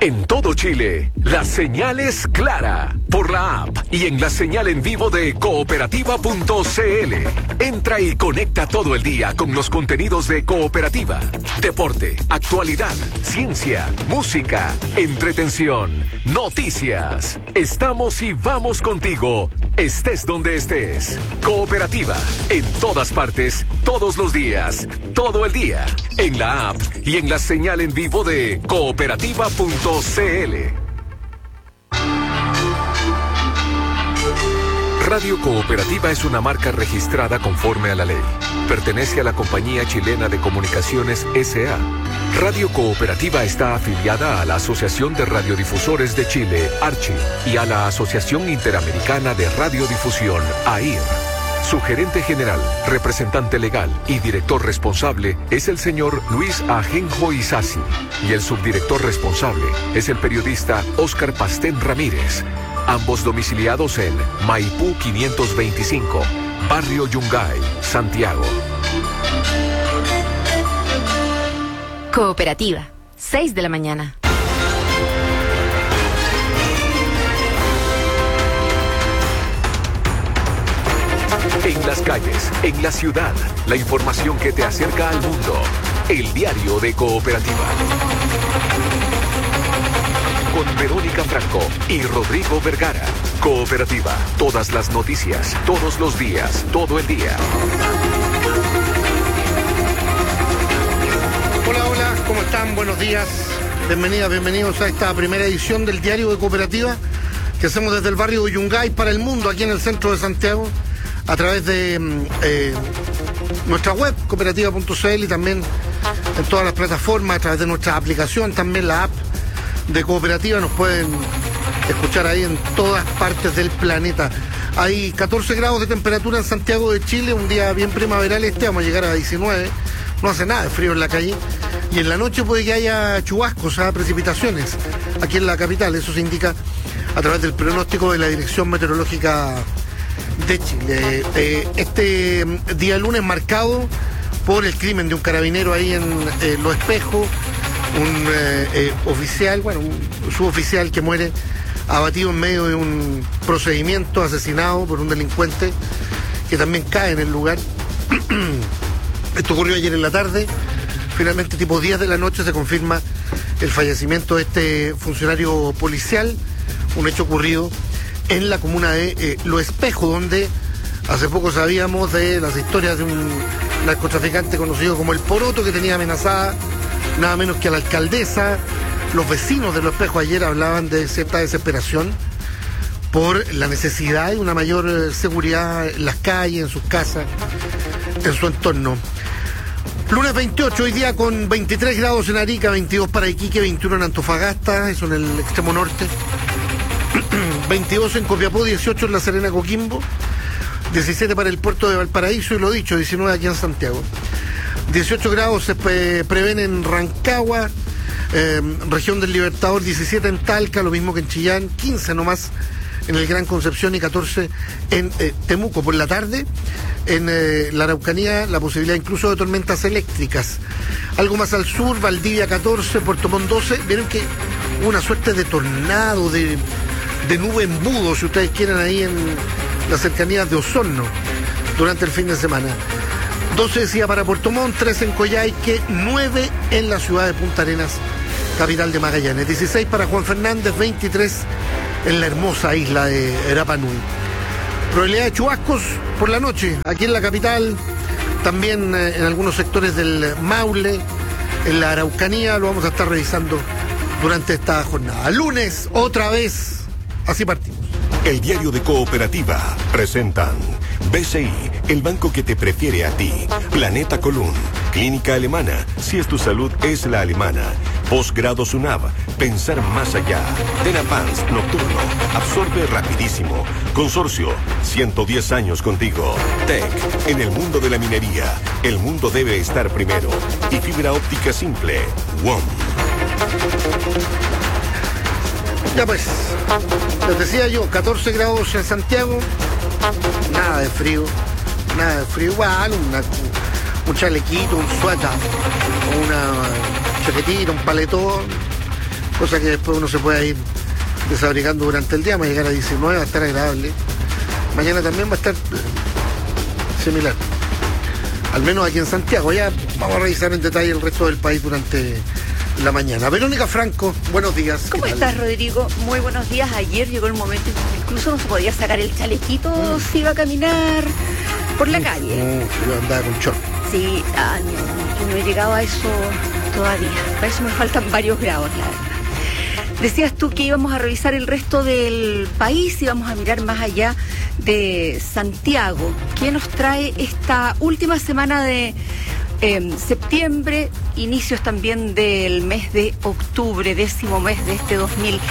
En todo Chile, la señal es clara por la app y en la señal en vivo de cooperativa.cl. Entra y conecta todo el día con los contenidos de Cooperativa. Deporte, actualidad, ciencia, música, entretención, noticias. Estamos y vamos contigo, estés donde estés. Cooperativa, en todas partes, todos los días, todo el día. En la app y en la señal en vivo de cooperativa.cl. Radio Cooperativa es una marca registrada conforme a la ley. Pertenece a la Compañía Chilena de Comunicaciones S.A. Radio Cooperativa está afiliada a la Asociación de Radiodifusores de Chile, ARCHI, y a la Asociación Interamericana de Radiodifusión, AIR. Su gerente general, representante legal y director responsable es el señor Luis Ajenjo Isasi, y el subdirector responsable es el periodista Óscar Pastén Ramírez, ambos domiciliados en Maipú 525, Barrio Yungay, Santiago. Cooperativa, 6 de la mañana. En las calles, en la ciudad, la información que te acerca al mundo. El diario de Cooperativa. Con Verónica Franco y Rodrigo Vergara. Cooperativa, todas las noticias, todos los días, todo el día. Hola, hola, ¿cómo están? Buenos días. Bienvenidas, bienvenidos a esta primera edición del diario de Cooperativa que hacemos desde el barrio de Yungay para el mundo, aquí en el centro de Santiago, a través de nuestra web, cooperativa.cl, y también en todas las plataformas, a través de nuestra aplicación, también la app de Cooperativa. Nos pueden escuchar ahí en todas partes del planeta. Hay 14 grados de temperatura en Santiago de Chile, un día bien primaveral vamos a llegar a 19, no hace nada de frío en la calle, y en la noche puede que haya chubascos, precipitaciones aquí en la capital. Eso se indica a través del pronóstico de la Dirección Meteorológica de Chile. Este día lunes marcado por el crimen de un carabinero ahí en Los Espejos, un oficial, un suboficial que muere abatido en medio de un procedimiento, asesinado por un delincuente que también cae en el lugar. Esto ocurrió ayer en la tarde. Finalmente, tipo 10 de la noche, se confirma el fallecimiento de este funcionario policial, un hecho ocurrido en la comuna de Los Espejos, donde hace poco sabíamos de las historias de un narcotraficante conocido como el Poroto, que tenía amenazada nada menos que a la alcaldesa. Los vecinos de Los Espejos ayer hablaban de cierta desesperación por la necesidad de una mayor seguridad en las calles, en sus casas, en su entorno. Lunes 28, hoy día con 23 grados en Arica, 22 para Iquique, 21 en Antofagasta, eso en el extremo norte. 22 en Copiapó, 18 en La Serena, Coquimbo, 17 para el puerto de Valparaíso y lo dicho, 19 aquí en Santiago. 18 grados se prevén en Rancagua, región del Libertador, 17 en Talca, lo mismo que en Chillán, 15 nomás en el Gran Concepción y 14 en Temuco. Por la tarde, en la Araucanía, la posibilidad incluso de tormentas eléctricas. Algo más al sur, Valdivia 14, Puerto Montt 12. Vieron que hubo una suerte de tornado, de nube embudo, si ustedes quieren, ahí en las cercanías de Osorno durante el fin de semana. 12 decía para Puerto Montt, 13 en Coyhaique, 9 en la ciudad de Punta Arenas, capital de Magallanes, 16 para Juan Fernández, 23 en la hermosa isla de Rapa Nui. Probabilidad de chubascos por la noche, aquí en la capital, también en algunos sectores del Maule, en la Araucanía, lo vamos a estar revisando durante esta jornada. Lunes, otra vez, así partimos. El diario de Cooperativa presentan BCI, el banco que te prefiere a ti. Planeta Column, Clínica Alemana, si es tu salud es la alemana. Posgrado SUNAV, pensar más allá. Tenapans Nocturno, absorbe rapidísimo. Consorcio, 110 años contigo. TEC, en el mundo de la minería, el mundo debe estar primero. Y fibra óptica simple, WOM. Ya pues, les decía yo, 14 grados en Santiago, nada de frío, igual, un chalequito, un suéter, una chaquetita, un paletón, cosa que después uno se pueda ir desabrigando durante el día. Va a llegar a 19, va a estar agradable. Mañana también va a estar similar, al menos aquí en Santiago. Ya vamos a revisar en detalle el resto del país durante la mañana. Verónica Franco, buenos días. ¿Cómo estás, Rodrigo? Muy buenos días. Ayer llegó el momento en que incluso no se podía sacar el chalequito si iba a caminar por la calle. Yo andaba con short. Sí, no he llegado a eso todavía. Para eso me faltan varios grados, la verdad. Decías tú que íbamos a revisar el resto del país, íbamos a mirar más allá de Santiago. ¿Qué nos trae esta última semana de septiembre, inicios también del mes de octubre, 10º mes de este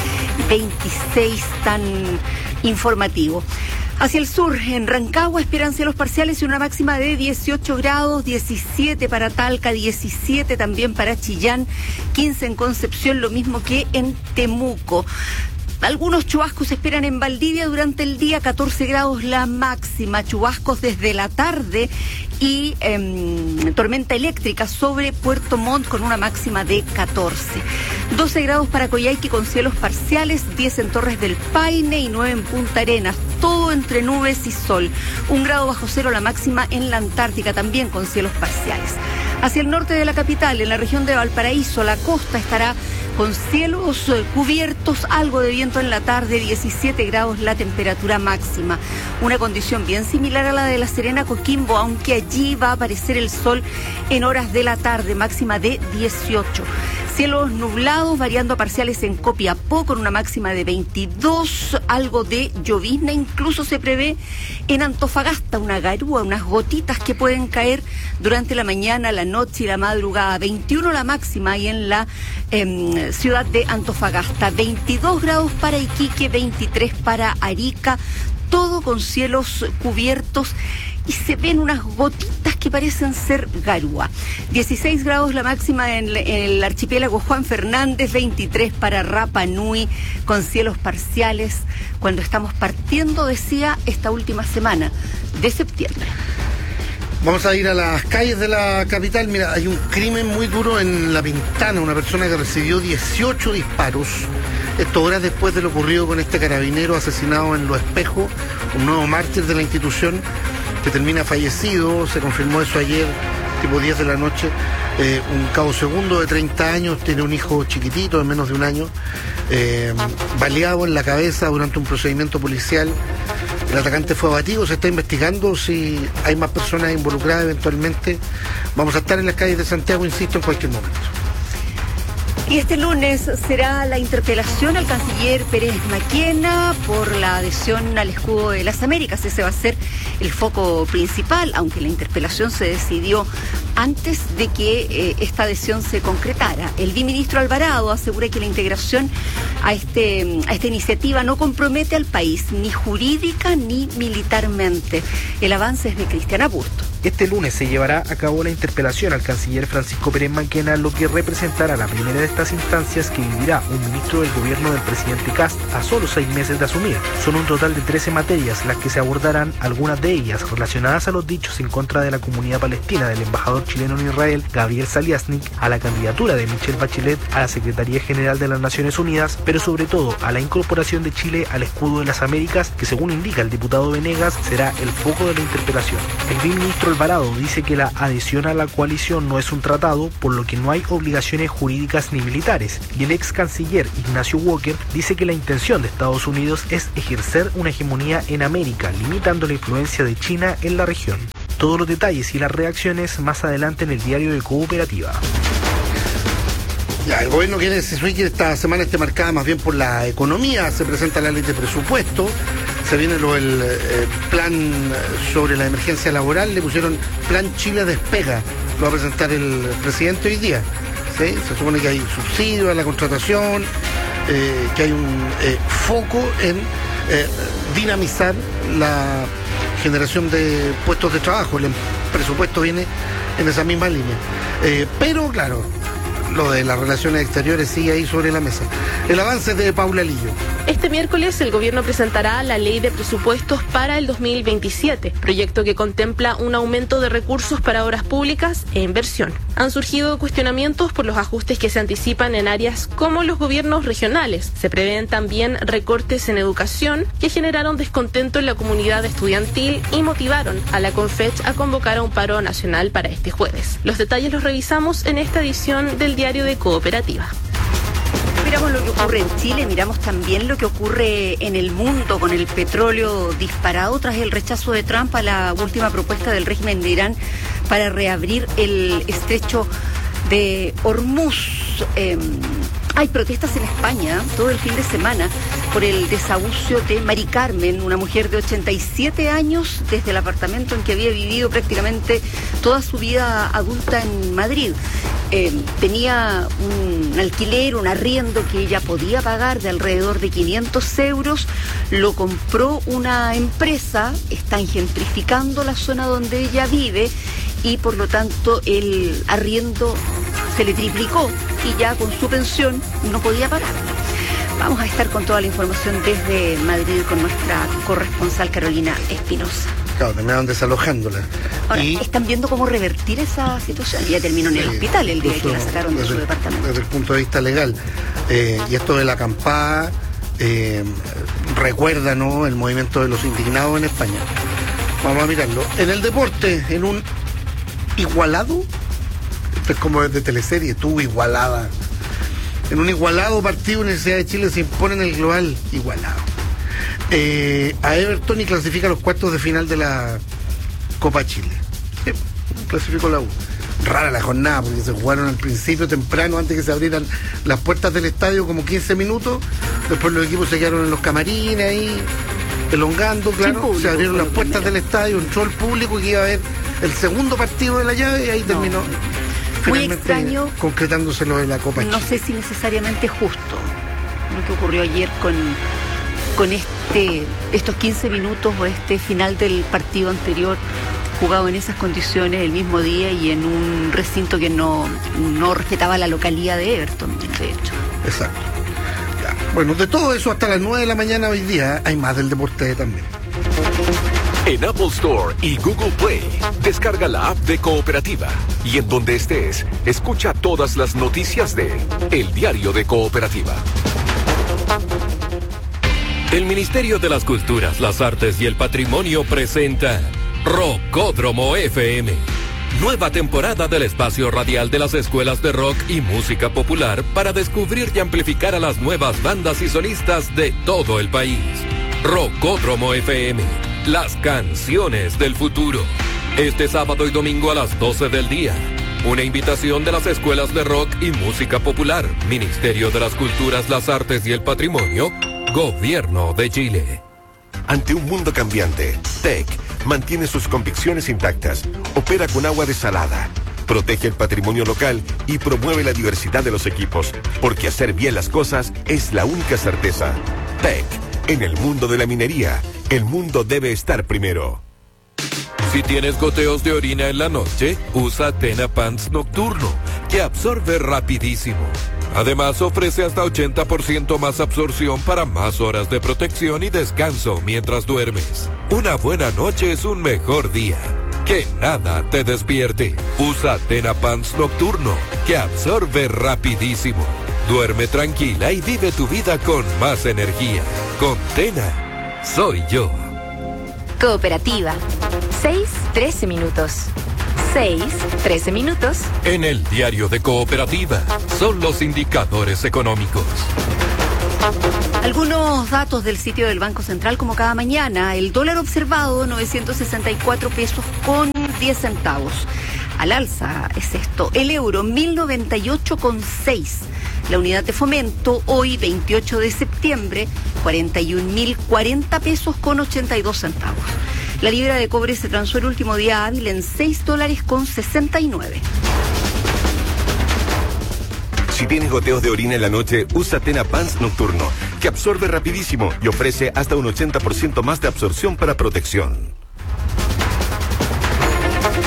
2026 tan informativo? Hacia el sur, en Rancagua, esperan cielos parciales y una máxima de 18 grados, 17 para Talca, 17 también para Chillán, 15 en Concepción, lo mismo que en Temuco. Algunos chubascos se esperan en Valdivia durante el día, 14 grados la máxima, chubascos desde la tarde y tormenta eléctrica sobre Puerto Montt con una máxima de 14. 12 grados para Coyhaique con cielos parciales, 10 en Torres del Paine y 9 en Punta Arenas, todo entre nubes y sol. 1 grado bajo cero la máxima en la Antártica, también con cielos parciales. Hacia el norte de la capital, en la región de Valparaíso, la costa estará con cielos cubiertos, algo de viento en la tarde, 17 grados la temperatura máxima. Una condición bien similar a la de La Serena, Coquimbo, aunque allí va a aparecer el sol en horas de la tarde, máxima de 18. Cielos nublados, variando a parciales en Copiapó, con una máxima de 22, algo de llovizna, incluso se prevé en Antofagasta, una garúa, unas gotitas que pueden caer durante la mañana, la noche y la madrugada. 21 la máxima y en la ciudad de Antofagasta, 22 grados para Iquique, 23 para Arica, todo con cielos cubiertos y se ven unas gotitas que parecen ser garúa. 16 grados la máxima en el archipiélago Juan Fernández, 23 para Rapa Nui, con cielos parciales, cuando estamos partiendo, decía, esta última semana de septiembre. Vamos a ir a las calles de la capital. Mira, hay un crimen muy duro en La Pintana, una persona que recibió 18 disparos. Esto horas después de lo ocurrido con este carabinero asesinado en Los Espejos, un nuevo mártir de la institución que termina fallecido. Se confirmó eso ayer, tipo 10 de la noche. Un cabo segundo de 30 años, tiene un hijo chiquitito de menos de un año, baleado en la cabeza durante un procedimiento policial. El atacante fue abatido, se está investigando si hay más personas involucradas eventualmente. Vamos a estar en las calles de Santiago, insisto, en cualquier momento. Y este lunes será la interpelación al canciller Pérez Maquena por la adhesión al escudo de las Américas. Ese va a ser el foco principal, aunque la interpelación se decidió antes de que esta adhesión se concretara. El viceministro Alvarado asegura que la integración a esta iniciativa no compromete al país, ni jurídica ni militarmente. El avance es de Cristian Aburto. Este lunes se llevará a cabo la interpelación al canciller Francisco Pérez Maquena, lo que representará la primera de estas instancias que vivirá un ministro del gobierno del presidente Kast a solo 6 meses de asumir. Son un total de 13 materias las que se abordarán, algunas de ellas relacionadas a los dichos en contra de la comunidad palestina del embajador chileno en Israel, Gabriel Saliasnik, a la candidatura de Michelle Bachelet a la Secretaría General de las Naciones Unidas, pero sobre todo a la incorporación de Chile al escudo de las Américas, que según indica el diputado Venegas, será el foco de la interpelación. El viceministro Alvarado dice que la adhesión a la coalición no es un tratado, por lo que no hay obligaciones jurídicas ni militares, y el ex canciller Ignacio Walker dice que la intención de Estados Unidos es ejercer una hegemonía en América, limitando la influencia de China en la región. Todos los detalles y las reacciones más adelante en el diario de Cooperativa. Ya, el gobierno quiere decir que esta semana esté marcada más bien por la economía. Se presenta la ley de presupuesto, se viene el plan sobre la emergencia laboral, le pusieron Plan Chile Despega, lo va a presentar el presidente hoy día. ¿Sí? Se supone que hay subsidio a la contratación, que hay un foco en dinamizar la generación de puestos de trabajo. El presupuesto viene en esa misma línea. Pero claro, lo de las relaciones exteriores sigue ahí sobre la mesa. El avance de Paula Lillo. Este miércoles el gobierno presentará la ley de presupuestos para el 2027, proyecto que contempla un aumento de recursos para obras públicas e inversión. Han surgido cuestionamientos por los ajustes que se anticipan en áreas como los gobiernos regionales. Se prevén también recortes en educación que generaron descontento en la comunidad estudiantil y motivaron a la Confech a convocar a un paro nacional para este jueves. Los detalles los revisamos en esta edición del Diario de Cooperativa. Miramos lo que ocurre en Chile, miramos también lo que ocurre en el mundo con el petróleo disparado tras el rechazo de Trump a la última propuesta del régimen de Irán para reabrir el estrecho de Hormuz. Hay protestas en España todo el fin de semana por el desahucio de Mari Carmen, una mujer de 87 años, desde el apartamento en que había vivido prácticamente toda su vida adulta en Madrid. Tenía un alquiler, un arriendo que ella podía pagar de alrededor de 500 euros. Lo compró una empresa, están gentrificando la zona donde ella vive y por lo tanto el arriendo se le triplicó y ya con su pensión no podía pagar. Vamos a estar con toda la información desde Madrid con nuestra corresponsal Carolina Espinosa. Claro, terminaron desalojándola. Ahora, están viendo cómo revertir esa situación. Ya terminó en el hospital el día que la sacaron de su departamento. Desde el punto de vista legal. Y esto de la acampada recuerda, ¿no?, el movimiento de los indignados en España. Vamos a mirarlo. En el deporte, en un igualado, esto es como desde teleserie, tú igualada. En un igualado partido, Universidad de Chile se impone en el global igualado. A Everton y clasifica a los cuartos de final de la Copa Chile. Clasificó la U. Rara la jornada porque se jugaron al principio temprano, antes que se abrieran las puertas del estadio, como 15 minutos. Después los equipos se quedaron en los camarines ahí, elongando, claro. Público, se abrieron las puertas del estadio, entró el público que iba a ver el segundo partido de la llave y ahí terminó. Muy extraño, concretándose lo de la Copa Chile. No sé si necesariamente justo lo que ocurrió ayer con estos 15 minutos o este final del partido anterior jugado en esas condiciones el mismo día y en un recinto que no respetaba la localidad de Everton, de hecho. Exacto. Ya. Bueno, de todo eso hasta las 9 de la mañana hoy día hay más del deporte también. En Apple Store y Google Play, descarga la app de Cooperativa y en donde estés, escucha todas las noticias de El Diario de Cooperativa. El Ministerio de las Culturas, las Artes y el Patrimonio presenta Rockódromo FM. Nueva temporada del espacio radial de las escuelas de rock y música popular para descubrir y amplificar a las nuevas bandas y solistas de todo el país. Rockódromo FM, las canciones del futuro. Este sábado y domingo a las 12 del día. Una invitación de las escuelas de rock y música popular, Ministerio de las Culturas, las Artes y el Patrimonio, Gobierno de Chile. Ante un mundo cambiante, TEC mantiene sus convicciones intactas, opera con agua desalada, protege el patrimonio local y promueve la diversidad de los equipos, porque hacer bien las cosas es la única certeza. TEC, en el mundo de la minería, el mundo debe estar primero. Si tienes goteos de orina en la noche, usa Tena Pants Nocturno, que absorbe rapidísimo. Además, ofrece hasta 80% más absorción para más horas de protección y descanso mientras duermes. Una buena noche es un mejor día. Que nada te despierte. Usa Tena Pants Nocturno, que absorbe rapidísimo. Duerme tranquila y vive tu vida con más energía. Con Tena, soy yo. Cooperativa. 6:13 minutos. 6:13 minutos. En el Diario de Cooperativa son los indicadores económicos. Algunos datos del sitio del Banco Central como cada mañana. El dólar observado 964 pesos con 10 centavos. Al alza es esto. El euro 1098,6. La unidad de fomento hoy 28 de septiembre 41.040 pesos con 82 centavos. La libra de cobre se transó el último día hábil en $6.69. Si tienes goteos de orina en la noche, usa Tena Pants Nocturno, que absorbe rapidísimo y ofrece hasta un 80% más de absorción para protección. Vamos a las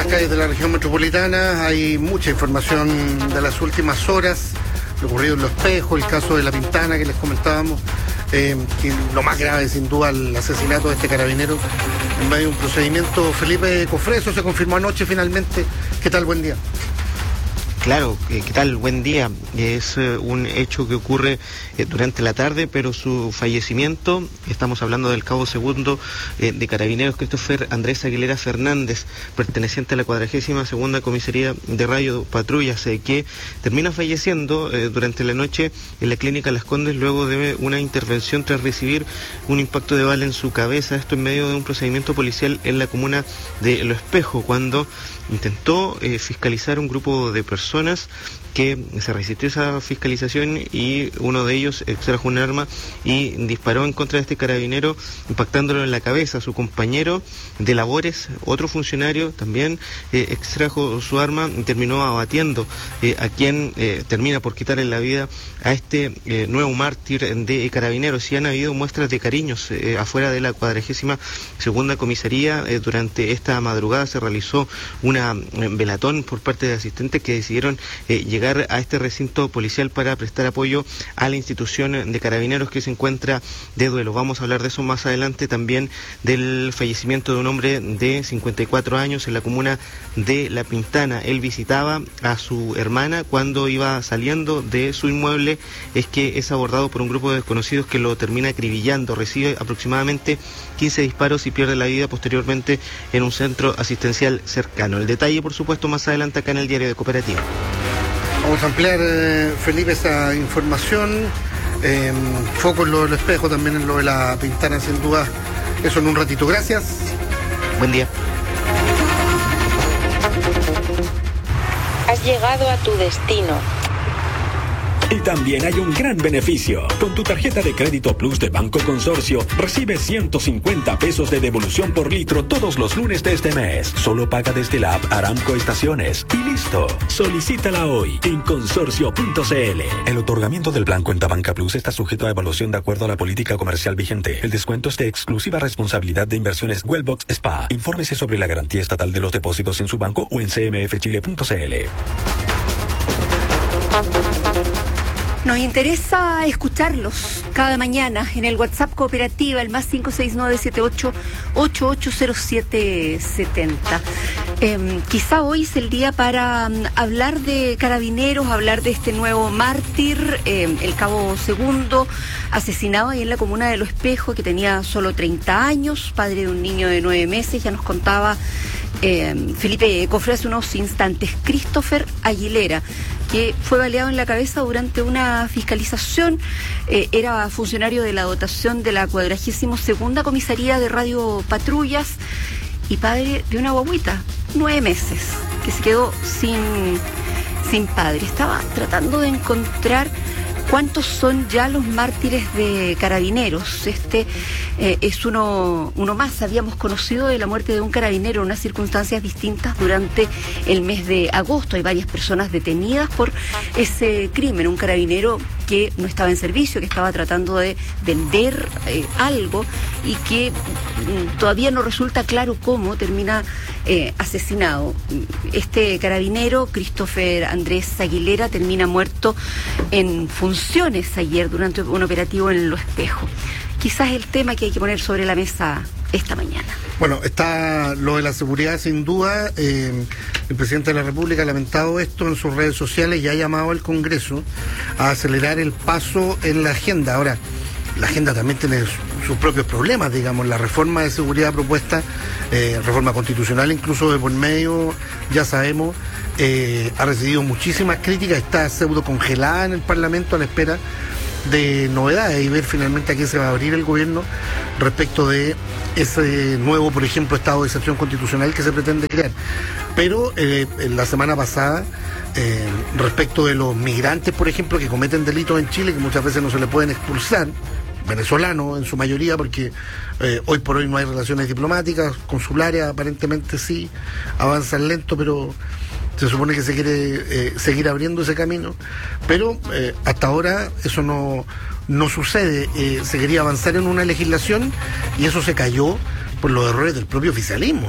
las calles de la región metropolitana. Hay mucha información de las últimas horas, lo ocurrido en Los Espejos, el caso de La Pintana que les comentábamos, y lo más grave sin duda el asesinato de este carabinero en medio de un procedimiento. Felipe Cofreso, se confirmó anoche finalmente. ¿Qué tal? Buen día. Claro, ¿qué tal? Buen día. Es un hecho que ocurre durante la tarde, pero su fallecimiento, estamos hablando del cabo segundo de Carabineros, Christopher Andrés Aguilera Fernández, perteneciente a la 42ª Comisaría de Radio Patrullas, que termina falleciendo durante la noche en la clínica Las Condes luego de una intervención tras recibir un impacto de bala en su cabeza. Esto en medio de un procedimiento policial en la comuna de Los Espejos, cuando intentó fiscalizar un grupo de personas que se resistió a esa fiscalización y uno de ellos extrajo un arma y disparó en contra de este carabinero, impactándolo en la cabeza. Su compañero de labores, otro funcionario, también extrajo su arma y terminó abatiendo a quien termina por quitarle la vida a este nuevo mártir de Carabineros. Y han habido muestras de cariños afuera de la 42ª Comisaría. Durante esta madrugada se realizó una velatón por parte de asistentes que decidieron llegar a este recinto policial para prestar apoyo a la institución de Carabineros, que se encuentra de duelo. Vamos a hablar de eso más adelante, también del fallecimiento de un hombre de 54 años en la comuna de La Pintana. Él visitaba a su hermana cuando iba saliendo de su inmueble. Es que es abordado por un grupo de desconocidos que lo termina acribillando. Recibe aproximadamente 15 disparos y pierde la vida posteriormente en un centro asistencial cercano. El detalle, por supuesto, más adelante acá en el Diario de Cooperativa. Vamos a ampliar, Felipe, esa información. Foco en lo del Espejo, también en lo de La Pintana, sin duda. Eso en un ratito. Gracias. Buen día. Has llegado a tu destino. Y también hay un gran beneficio. Con tu tarjeta de crédito Plus de Banco Consorcio, recibes 150 pesos de devolución por litro todos los lunes de este mes. Solo paga desde la app Aramco Estaciones. Y listo. Solicítala hoy en consorcio.cl. El otorgamiento del plan Cuenta Banca Plus está sujeto a evaluación de acuerdo a la política comercial vigente. El descuento es de exclusiva responsabilidad de Inversiones Wellbox Spa. Infórmese sobre la garantía estatal de los depósitos en su banco o en cmfchile.cl. Nos interesa escucharlos cada mañana en el WhatsApp Cooperativa, el más 569-78-880770. Quizá hoy es el día para hablar de Carabineros, hablar de este nuevo mártir, el cabo segundo, asesinado ahí en la comuna de Los Espejos, que tenía solo 30 años, padre de un niño de 9 meses. Ya nos contaba Felipe Cofre hace unos instantes. Christopher Aguilera, que fue baleado en la cabeza durante una fiscalización, era funcionario de la dotación de la 42ª Comisaría de Radio Patrullas y padre de una guaguita, 9 meses, que se quedó sin padre. Estaba tratando de encontrar cuántos son ya los mártires de Carabineros. Este es uno más. Habíamos conocido de la muerte de un carabinero en unas circunstancias distintas durante el mes de agosto. Hay varias personas detenidas por ese crimen. Un carabinero que no estaba en servicio, que estaba tratando de vender algo y que todavía no resulta claro cómo termina asesinado. Este carabinero, Christopher Andrés Aguilera, termina muerto en funciones ayer durante un operativo en Los Espejos. Quizás el tema que hay que poner sobre la mesa esta mañana. Bueno, está lo de la seguridad, sin duda. El presidente de la República ha lamentado esto en sus redes sociales y ha llamado al Congreso a acelerar el paso en la agenda. Ahora, la agenda también tiene sus propios problemas, digamos. La reforma de seguridad propuesta, reforma constitucional incluso de por medio, ya sabemos, ha recibido muchísimas críticas, está pseudo congelada en el Parlamento a la espera de novedades y ver finalmente a qué se va a abrir el gobierno respecto de ese nuevo, por ejemplo, estado de excepción constitucional que se pretende crear. Pero la semana pasada, respecto de los migrantes, por ejemplo, que cometen delitos en Chile, que muchas veces no se le pueden expulsar, venezolanos en su mayoría, porque hoy por hoy no hay relaciones diplomáticas, consulares aparentemente sí, avanzan lento, pero se supone que se quiere seguir abriendo ese camino, pero hasta ahora eso no sucede. Se quería avanzar en una legislación y eso se cayó por los errores del propio oficialismo.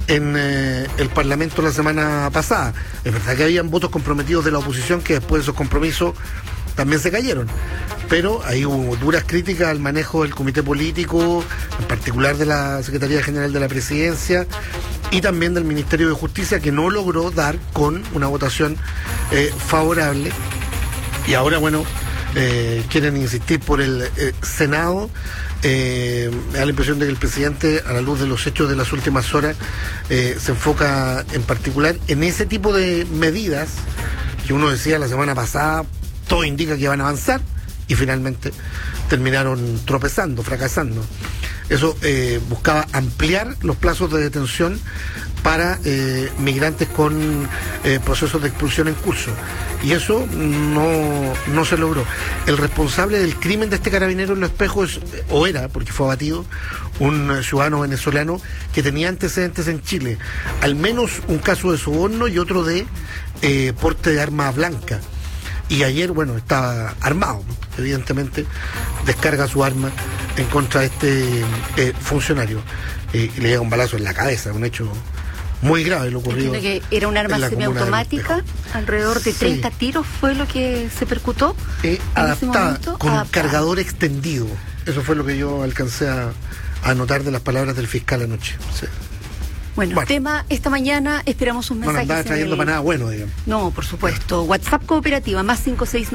en el Parlamento la semana pasada. Es verdad que habían votos comprometidos de la oposición que después de esos compromisos también se cayeron, pero ahí hubo duras críticas al manejo del comité político, en particular de la Secretaría General de la Presidencia y también del Ministerio de Justicia, que no logró dar con una votación favorable. Y ahora, bueno, quieren insistir por el Senado. Me da la impresión de que el presidente, a la luz de los hechos de las últimas horas, se enfoca en particular en ese tipo de medidas que uno decía la semana pasada, todo indica que van a avanzar, y finalmente terminaron tropezando, fracasando. Eso buscaba ampliar los plazos de detención para migrantes con procesos de expulsión en curso. Y eso no se logró. El responsable del crimen de este carabinero en Los Espejos, o era, porque fue abatido, un ciudadano venezolano que tenía antecedentes en Chile. Al menos un caso de soborno y otro de porte de arma blanca. Y ayer, bueno, estaba armado, evidentemente, descarga su arma en contra de este funcionario y le llega un balazo en la cabeza, un hecho muy grave lo ocurrido. Que era un arma semiautomática, alrededor de 30 tiros fue lo que se percutó. Adaptada, con cargador extendido. Eso fue lo que yo alcancé a notar de las palabras del fiscal anoche. Sí. Bueno, tema esta mañana, esperamos un mensaje. No andaba trayendo para nada bueno, digamos. No, por supuesto. WhatsApp Cooperativa, más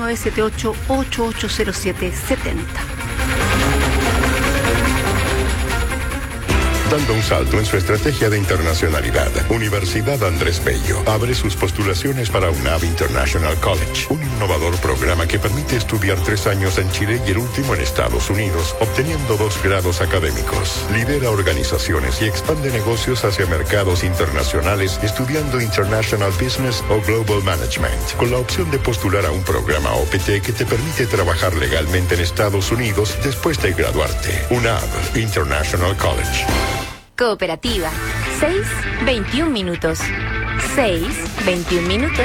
569-78-8807-70. Dando un salto en su estrategia de internacionalidad, Universidad Andrés Bello abre sus postulaciones para UNAV International College, un innovador programa que permite estudiar 3 años en Chile y el último en Estados Unidos, obteniendo 2 grados académicos. Lidera organizaciones y expande negocios hacia mercados internacionales, estudiando International Business o Global Management, con la opción de postular a un programa OPT que te permite trabajar legalmente en Estados Unidos después de graduarte. UNAV International College. Cooperativa. 6:21 minutos. 6:21 minutos.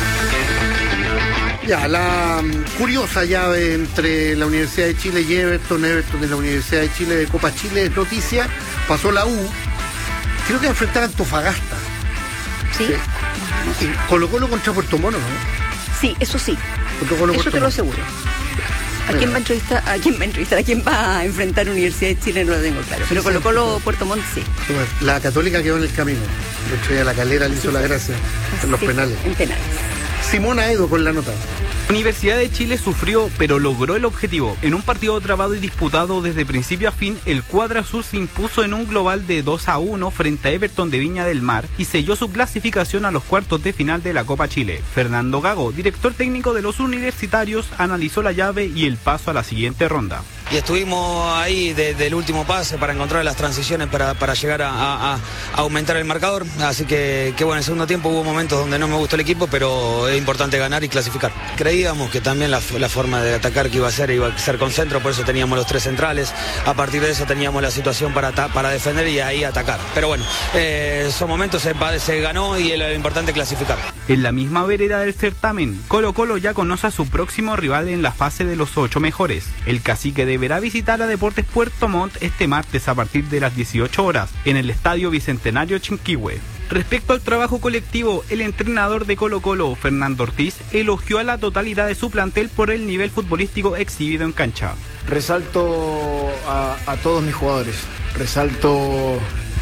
Ya, la curiosa llave entre la Universidad de Chile y Everton de la Universidad de Chile de Copa Chile es noticia. Pasó la U. Creo que va a enfrentar a Antofagasta. ¿Sí? Y Colo-Colo contra Puerto Mono, ¿no? Sí, eso sí. Eso te lo aseguro. ¿A quién va a entrevistar? ¿A quién va a enfrentar Universidad de Chile? No lo tengo claro. Pero Colo-Colo, Puerto Montt, sí. La Católica quedó en el camino. De hecho, ya la Calera le hizo la gracia en los penales. En penales. Simona Edo con la nota. Universidad de Chile sufrió, pero logró el objetivo. En un partido trabado y disputado desde principio a fin, el Cuadra Azul se impuso en un global de 2-1 frente a Everton de Viña del Mar y selló su clasificación a los cuartos de final de la Copa Chile. Fernando Gago, director técnico de los universitarios, analizó la llave y el paso a la siguiente ronda. Y estuvimos ahí del último pase para encontrar las transiciones para llegar a aumentar el marcador. Así que bueno, en el segundo tiempo hubo momentos donde no me gustó el equipo, pero es importante ganar y clasificar. Creíamos que también la forma de atacar que iba a ser con centro, por eso teníamos los 3 centrales. A partir de eso teníamos la situación para defender y ahí atacar. Pero bueno, son momentos, se ganó y lo importante es clasificar. En la misma vereda del certamen, Colo-Colo ya conoce a su próximo rival en la fase de los 8 mejores. El Cacique deberá visitar a Deportes Puerto Montt este martes a partir de las 18 horas en el Estadio Bicentenario Chinquihue. Respecto al trabajo colectivo, el entrenador de Colo-Colo, Fernando Ortiz, elogió a la totalidad de su plantel por el nivel futbolístico exhibido en cancha. Resalto a todos mis jugadores, resalto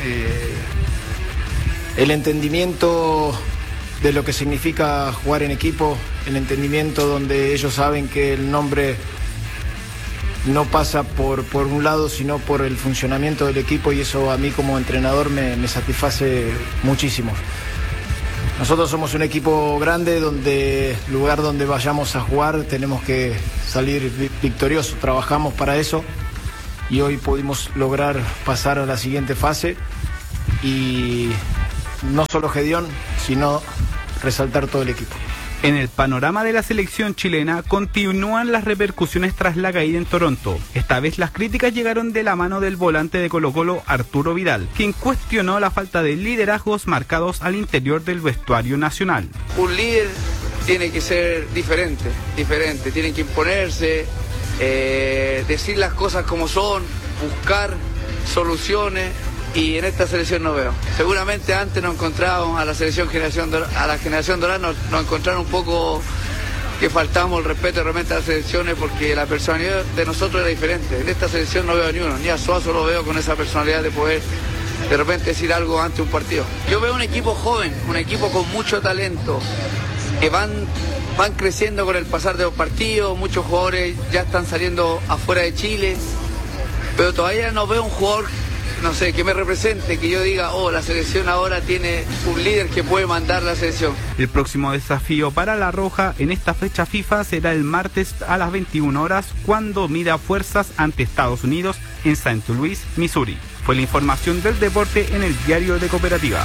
el entendimiento de lo que significa jugar en equipo, el entendimiento donde ellos saben que el nombre no pasa por un lado, sino por el funcionamiento del equipo, y eso a mí como entrenador me satisface muchísimo. Nosotros somos un equipo grande donde, lugar donde vayamos a jugar, tenemos que salir victoriosos, trabajamos para eso y hoy pudimos lograr pasar a la siguiente fase y no solo Gedeón, sino resaltar todo el equipo. En el panorama de la selección chilena continúan las repercusiones tras la caída en Toronto. Esta vez las críticas llegaron de la mano del volante de Colo-Colo, Arturo Vidal, quien cuestionó la falta de liderazgos marcados al interior del vestuario nacional. Un líder tiene que ser diferente, tiene que imponerse, decir las cosas como son, buscar soluciones y en esta selección no veo. Seguramente antes nos encontrábamos a la generación dorada, nos encontraron un poco que faltábamos el respeto realmente a las selecciones porque la personalidad de nosotros era diferente. En esta selección no veo ni uno, ni a Suazo lo veo con esa personalidad de poder de repente decir algo ante un partido. Yo veo un equipo joven, un equipo con mucho talento, que van creciendo con el pasar de los partidos, muchos jugadores ya están saliendo afuera de Chile, pero todavía no veo un jugador, no sé, que me represente, que yo diga, la selección ahora tiene un líder que puede mandar la selección. El próximo desafío para la Roja en esta fecha FIFA será el martes a las 21 horas cuando mida fuerzas ante Estados Unidos en St. Louis, Missouri. Fue la información del deporte en el Diario de Cooperativa.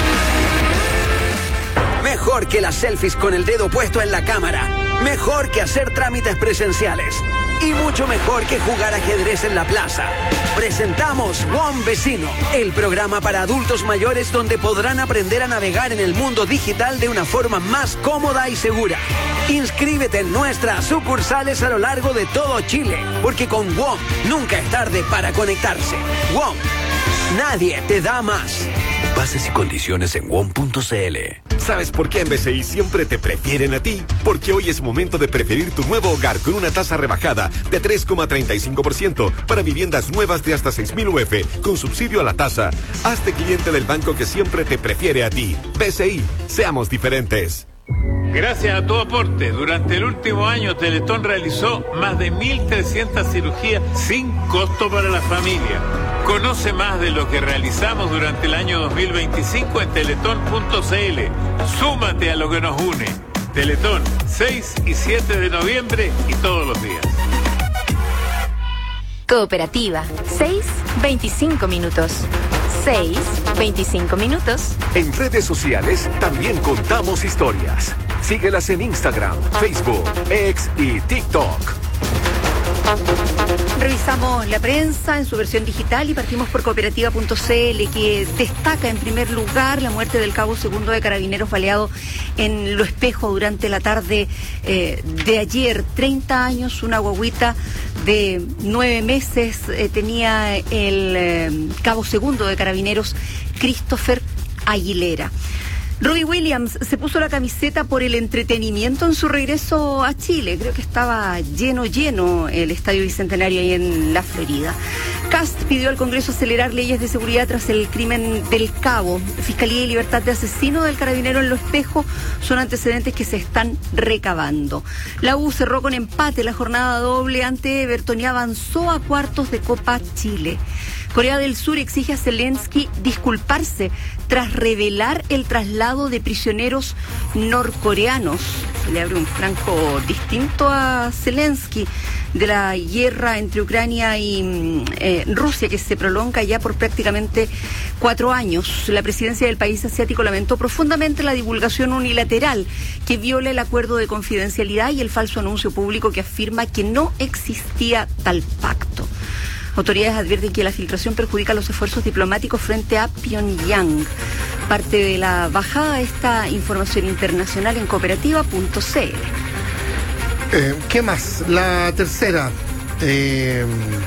Mejor que las selfies con el dedo puesto en la cámara. Mejor que hacer trámites presenciales. Y mucho mejor que jugar ajedrez en la plaza. Presentamos WOM Vecino, el programa para adultos mayores donde podrán aprender a navegar en el mundo digital de una forma más cómoda y segura. Inscríbete en nuestras sucursales a lo largo de todo Chile, porque con WOM nunca es tarde para conectarse. WOM, nadie te da más. Bases y condiciones en WOM.cl. ¿Sabes por qué en BCI siempre te prefieren a ti? Porque hoy es momento de preferir tu nuevo hogar con una tasa rebajada de 3,35% para viviendas nuevas de hasta 6.000 UF con subsidio a la tasa. Hazte cliente del banco que siempre te prefiere a ti. BCI, seamos diferentes. Gracias a tu aporte, durante el último año Teletón realizó más de 1.300 cirugías sin costo para la familia. Conoce más de lo que realizamos durante el año 2025 en teletón.cl. Súmate a lo que nos une. Teletón, 6 y 7 de noviembre y todos los días. Cooperativa, 6:25 minutos. 6:25 minutos. En redes sociales también contamos historias. Síguelas en Instagram, Facebook, X y TikTok. Revisamos la prensa en su versión digital y partimos por cooperativa.cl, que destaca en primer lugar la muerte del cabo segundo de Carabineros baleado en Lo Espejo durante la tarde de ayer. 30 años, una guaguita de 9 meses tenía el cabo segundo de Carabineros, Christopher Aguilera. Robbie Williams se puso la camiseta por el entretenimiento en su regreso a Chile. Creo que estaba lleno el Estadio Bicentenario ahí en la Florida. Kast pidió al Congreso acelerar leyes de seguridad tras el crimen del cabo. Fiscalía y libertad de asesino del carabinero en Lo Espejo son antecedentes que se están recabando. La U cerró con empate la jornada doble ante Everton y avanzó a cuartos de Copa Chile. Corea del Sur exige a Zelensky disculparse tras revelar el traslado de prisioneros norcoreanos. Se le abre un flanco distinto a Zelensky de la guerra entre Ucrania y Rusia, que se prolonga ya por prácticamente 4 años. La presidencia del país asiático lamentó profundamente la divulgación unilateral que viola el acuerdo de confidencialidad y el falso anuncio público que afirma que no existía tal pacto. Autoridades advierten que la filtración perjudica los esfuerzos diplomáticos frente a Pyongyang. Parte de la bajada de esta información internacional en cooperativa.cl. ¿Qué más? La tercera. Estaba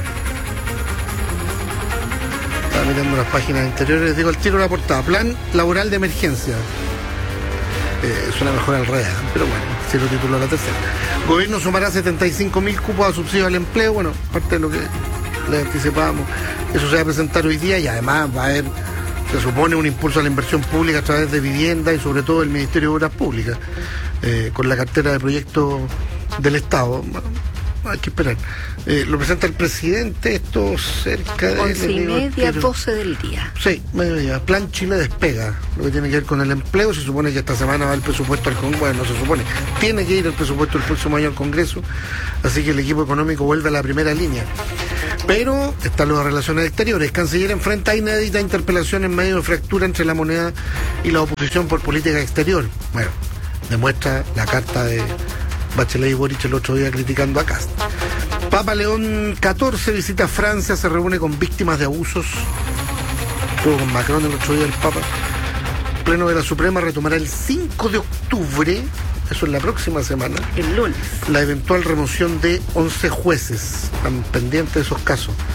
mirando las páginas anteriores, les digo el tiro de la portada. Plan laboral de emergencia. Suena mejor al real, pero bueno, si lo tituló la tercera. Gobierno sumará 75.000 cupos a subsidio al empleo. Bueno, parte de lo que le anticipábamos, eso se va a presentar hoy día y además va a haber, se supone, un impulso a la inversión pública a través de vivienda y sobre todo el Ministerio de Obras Públicas, con la cartera de proyectos del Estado. Bueno, hay que esperar. Lo presenta el presidente, esto cerca de 11:30, 12 del día. Sí, mediodía. Plan Chile despega, lo que tiene que ver con el empleo. Se supone que esta semana va el presupuesto al Congreso. Bueno, no se supone, tiene que ir el presupuesto el próximo año al Congreso, así que el equipo económico vuelve a la primera línea. Pero están las relaciones exteriores. Canciller enfrenta inédita interpelación en medio de fractura entre la moneda y la oposición por política exterior. Bueno, demuestra la carta de Bachelet y Boric el otro día criticando a Kast. Papa León XIV visita Francia, se reúne con víctimas de abusos. Estuvo con Macron el otro día el Papa. El Pleno de la Suprema retomará el 5 de octubre, eso es la próxima semana, el lunes, la eventual remoción de 11 jueces. Están pendientes de esos casos.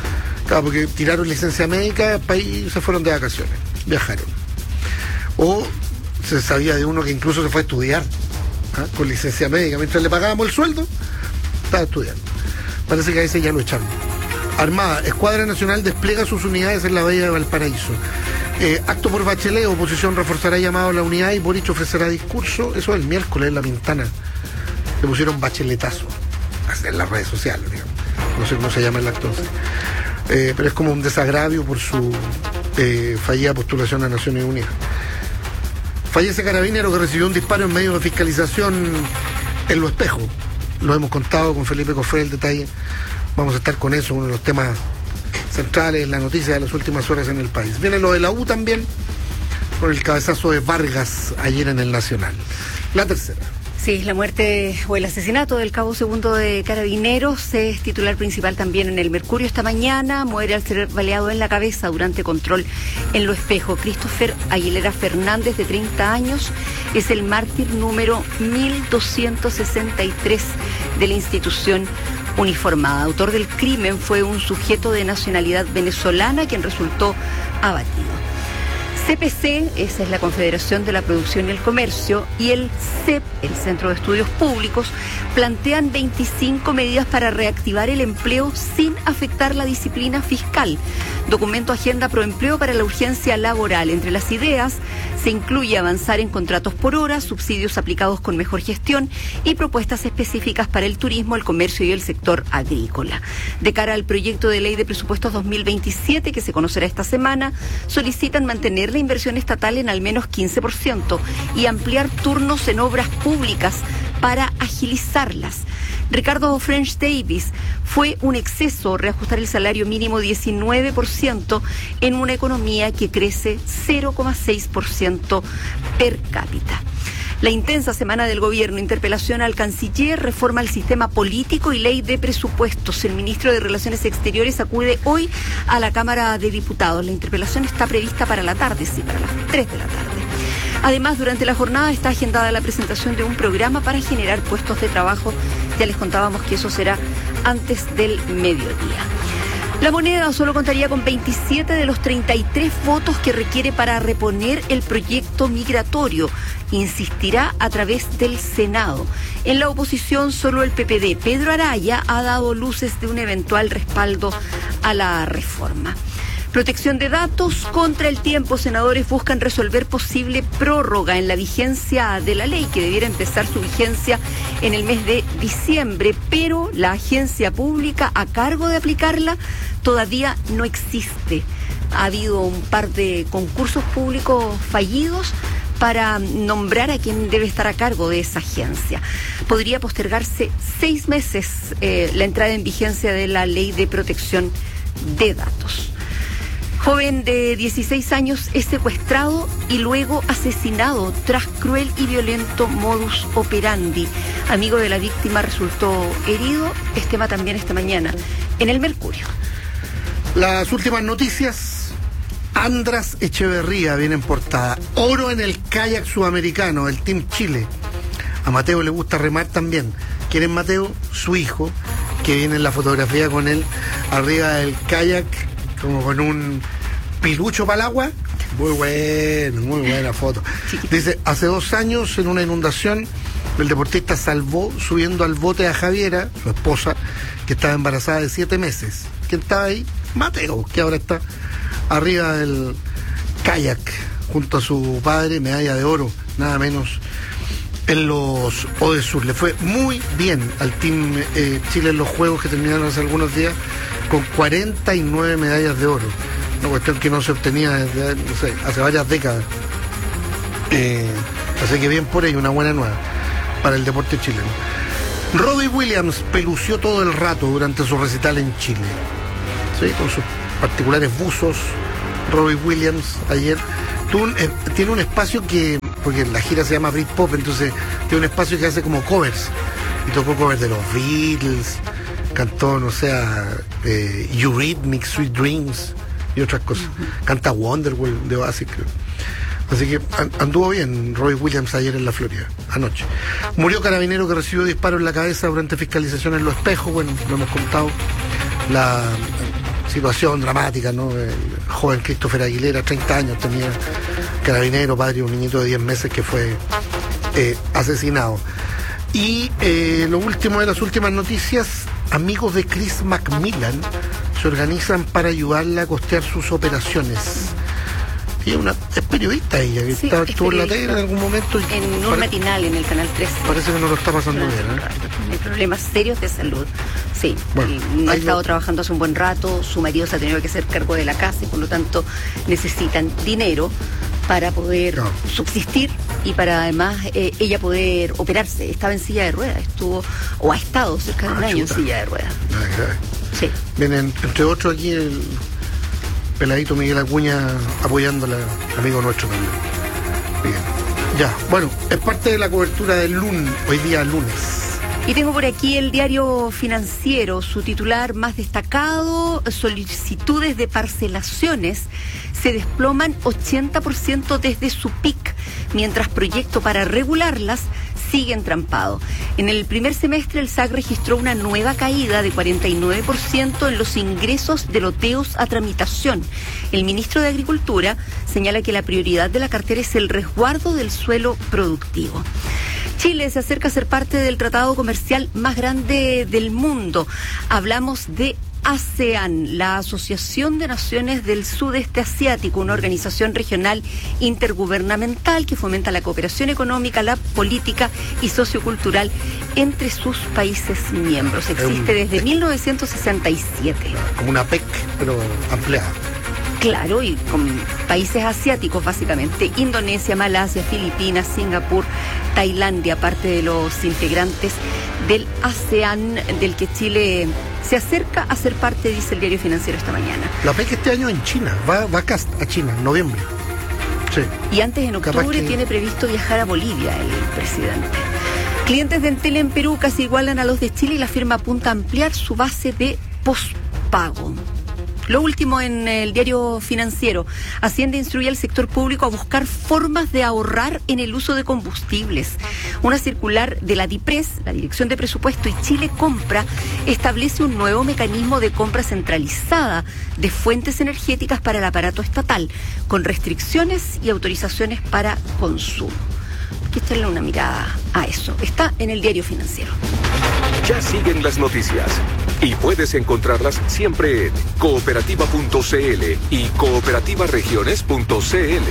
Claro, porque tiraron licencia médica y se fueron de vacaciones, viajaron. O se sabía de uno que incluso se fue a estudiar con licencia médica. Mientras le pagábamos el sueldo, estaba estudiando. Parece que a ese ya lo echaron. Armada, Escuadra Nacional despliega sus unidades en la bahía de Valparaíso. Acto por Bachelet, oposición reforzará llamado a la unidad y Boric ofrecerá discurso. Eso el miércoles en La Pintana. Le pusieron bacheletazo en las redes sociales, digamos. No sé cómo se llama el acto. Pero es como un desagravio por su fallida postulación a Naciones Unidas. Fallece carabinero que recibió un disparo en medio de fiscalización en Los Espejos. Lo hemos contado con Felipe Cofré el detalle. Vamos a estar con eso, uno de los temas centrales, la noticia de las últimas horas en el país. Viene lo de la U también, con el cabezazo de Vargas ayer en el Nacional. La tercera. Sí, la muerte o el asesinato del cabo segundo de Carabineros es titular principal también en el Mercurio esta mañana. Muere al ser baleado en la cabeza durante control en Lo Espejo. Christopher Aguilera Fernández, de 30 años, es el mártir número 1263 de la institución uniformada. Autor del crimen fue un sujeto de nacionalidad venezolana quien resultó abatido. CPC, esa es la Confederación de la Producción y el Comercio, y el CEP, el Centro de Estudios Públicos, plantean 25 medidas para reactivar el empleo sin afectar la disciplina fiscal. Documento Agenda Proempleo para la urgencia laboral. Entre las ideas se incluye avanzar en contratos por hora, subsidios aplicados con mejor gestión y propuestas específicas para el turismo, el comercio y el sector agrícola. De cara al proyecto de ley de presupuestos 2027, que se conocerá esta semana, solicitan mantener la inversión estatal en al menos 15% y ampliar turnos en obras públicas para agilizarlas. Ricardo French Davis, fue un exceso reajustar el salario mínimo 19% en una economía que crece 0,6% per cápita. La intensa semana del gobierno, interpelación al canciller, reforma al sistema político y ley de presupuestos. El ministro de Relaciones Exteriores acude hoy a la Cámara de Diputados. La interpelación está prevista para la tarde, sí, para las 3 de la tarde. Además, durante la jornada está agendada la presentación de un programa para generar puestos de trabajo. Ya les contábamos que eso será antes del mediodía. La Moneda solo contaría con 27 de los 33 votos que requiere para reponer el proyecto migratorio. Insistirá a través del Senado. En la oposición, solo el PPD, Pedro Araya, ha dado luces de un eventual respaldo a la reforma. Protección de datos contra el tiempo. Senadores buscan resolver posible prórroga en la vigencia de la ley, que debiera empezar su vigencia en el mes de diciembre, pero la agencia pública a cargo de aplicarla todavía no existe. Ha habido un par de concursos públicos fallidos para nombrar a quien debe estar a cargo de esa agencia. Podría postergarse 6 meses la entrada en vigencia de la ley de protección de datos. Joven de 16 años es secuestrado y luego asesinado tras cruel y violento modus operandi. Amigo de la víctima resultó herido. Es tema también esta mañana en el Mercurio. Las últimas noticias. András Echeverría viene en portada. Oro en el kayak sudamericano, el Team Chile. A Mateo le gusta remar también. ¿Quién es Mateo? Su hijo, que viene en la fotografía con él arriba del kayak, como con un pilucho para el agua. Muy bueno, muy buena foto. Dice, hace 2 años en una inundación el deportista salvó subiendo al bote a Javiera, su esposa, que estaba embarazada de 7 meses. ¿Quién estaba ahí? Mateo, que ahora está arriba del kayak junto a su padre, medalla de oro, nada menos, en los Odesur. Le fue muy bien al Team Chile en los Juegos que terminaron hace algunos días con 49 medallas de oro. Una cuestión que no se obtenía desde, no sé, hace varias décadas. Así que bien por ello, una buena nueva para el deporte chileno. Robbie Williams pelució todo el rato durante su recital en Chile. ¿Sí? Con sus particulares buzos. Robbie Williams ayer tiene un espacio que, porque la gira se llama Britpop, entonces tiene un espacio que hace como covers. Y tocó covers de los Beatles, cantó, no sé, Eurythmics, Sweet Dreams y otras cosas. Canta Wonderwall de Oasis, creo. Así que anduvo bien Robbie Williams ayer en la Florida, anoche. Murió carabinero que recibió disparo en la cabeza durante fiscalización en Los Espejos. Bueno, lo hemos contado. situación dramática, ¿no? El joven Christopher Aguilera, 30 años tenía, carabinero, padre de un niñito de 10 meses que fue asesinado. Y lo último de las últimas noticias, amigos de Chris McMillan se organizan para ayudarla a costear sus operaciones. Ella es periodista ella, que estuvo en la tele en algún momento. En un matinal en el Canal 13. Parece que no lo está pasando bien, Hay problemas serios de salud. Sí, bueno, no ha estado trabajando hace un buen rato, su marido se ha tenido que hacer cargo de la casa y por lo tanto necesitan dinero para poder subsistir y para además ella poder operarse. Estaba en silla de ruedas, ha estado cerca de un año en silla de ruedas. Sí. Bien, entre otros aquí el peladito Miguel Acuña apoyándola, amigo nuestro también. Bien. Ya, bueno, es parte de la cobertura del lunes, hoy día lunes. Y tengo por aquí el diario Financiero, su titular más destacado: solicitudes de parcelaciones se desploman 80% desde su pic, mientras proyecto para regularlas sigue entrampado. En el primer semestre el SAC registró una nueva caída de 49% en los ingresos de loteos a tramitación. El ministro de Agricultura señala que la prioridad de la cartera es el resguardo del suelo productivo. Chile se acerca a ser parte del tratado comercial más grande del mundo. Hablamos de ASEAN, la Asociación de Naciones del Sudeste Asiático, una organización regional intergubernamental que fomenta la cooperación económica, la política y sociocultural entre sus países miembros. Existe desde 1967. Como una PEC, pero ampliada. Claro, y con países asiáticos básicamente: Indonesia, Malasia, Filipinas, Singapur, Tailandia, parte de los integrantes del ASEAN, del que Chile se acerca a ser parte, dice el diario Financiero esta mañana. La PEC este año en China, va a China en noviembre. Sí. Y antes, en octubre, tiene previsto viajar a Bolivia el presidente. Clientes de Entel en Perú casi igualan a los de Chile y la firma apunta a ampliar su base de pospago. Lo último en el diario Financiero: Hacienda instruye al sector público a buscar formas de ahorrar en el uso de combustibles. Una circular de la DIPRES, la Dirección de Presupuesto, y Chile Compra establece un nuevo mecanismo de compra centralizada de fuentes energéticas para el aparato estatal, con restricciones y autorizaciones para consumo. Hay que echarle una mirada a eso. Está en el diario Financiero. Ya siguen las noticias y puedes encontrarlas siempre en cooperativa.cl y cooperativaregiones.cl.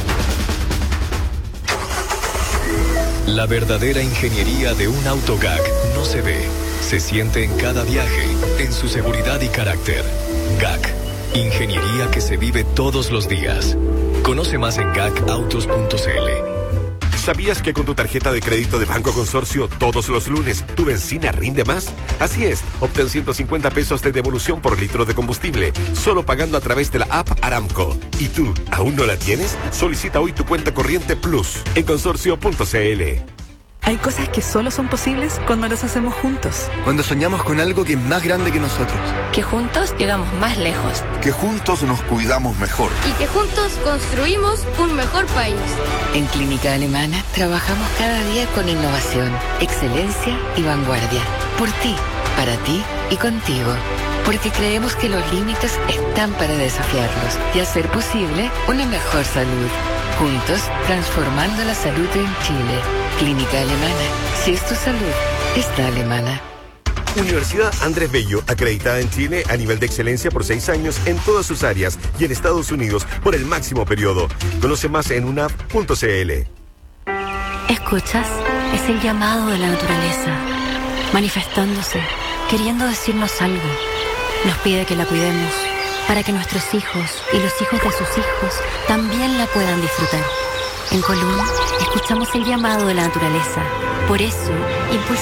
La verdadera ingeniería de un auto GAC no se ve, se siente en cada viaje, en su seguridad y carácter. GAC, ingeniería que se vive todos los días. Conoce más en gacautos.cl. ¿Sabías que con tu tarjeta de crédito de Banco Consorcio todos los lunes tu benzina rinde más? Así es, obtén 150 pesos de devolución por litro de combustible, solo pagando a través de la app Aramco. ¿Y tú, aún no la tienes? Solicita hoy tu cuenta corriente Plus en consorcio.cl. Hay cosas que solo son posibles cuando las hacemos juntos. Cuando soñamos con algo que es más grande que nosotros. Que juntos llegamos más lejos. Que juntos nos cuidamos mejor. Y que juntos construimos un mejor país. En Clínica Alemana trabajamos cada día con innovación, excelencia y vanguardia. Por ti, para ti y contigo. Porque creemos que los límites están para desafiarlos y hacer posible una mejor salud. Juntos, transformando la salud en Chile. Clínica Alemana. Si es tu salud, está alemana. Universidad Andrés Bello, acreditada en Chile a nivel de excelencia por 6 años en todas sus áreas y en Estados Unidos por el máximo periodo. Conoce más en unap.cl. ¿Escuchas? Es el llamado de la naturaleza, manifestándose, queriendo decirnos algo. Nos pide que la cuidemos, para que nuestros hijos y los hijos de sus hijos también la puedan disfrutar. En Colún, escuchamos el llamado de la naturaleza. Por eso, impulsamos